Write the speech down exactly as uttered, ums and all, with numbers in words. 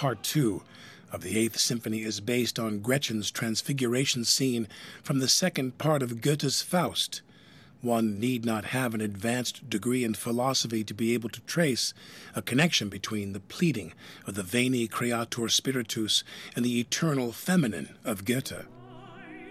Part two of the Eighth Symphony is based on Gretchen's transfiguration scene from the second part of Goethe's Faust. One need not have an advanced degree in philosophy to be able to trace a connection between the pleading of the Veni Creator Spiritus and the eternal feminine of Goethe.